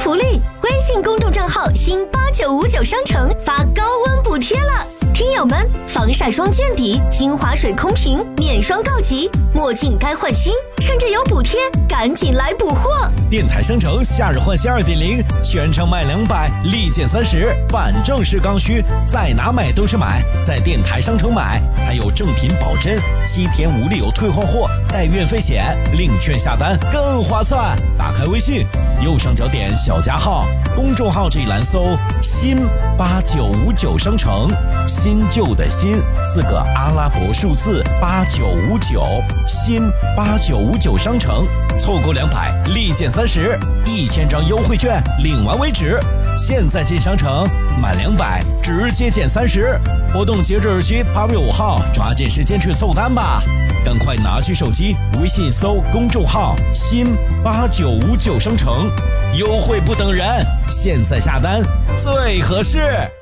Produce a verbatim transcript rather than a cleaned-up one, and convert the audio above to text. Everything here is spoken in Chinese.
福利，微信公众账号新八九五九商城发高温补贴了。听友们，防晒霜见底，精华水空瓶面霜告急，墨镜该换新，趁着有补贴，赶紧来补货！ 电台商城夏日换新 二点零， 全场买两百，立减三十，反正是刚需，在哪买都是买，在电台商城买，还有正品保真，七天无理由退换货，带运费险，领券下单更划算。打开微信，右上角点小加号，公众号这一栏搜新八九五九商城，新旧的新四个阿拉伯数字八九五九，新八九五九商城，凑够两百立减三十，一千张优惠券领完为止。现在进商城满两百直接减三十，活动截止日期八月五号，抓紧时间去凑单吧！赶快拿起手机，微信搜公众号新八九五九商城，优惠不等人，现在下单最合适。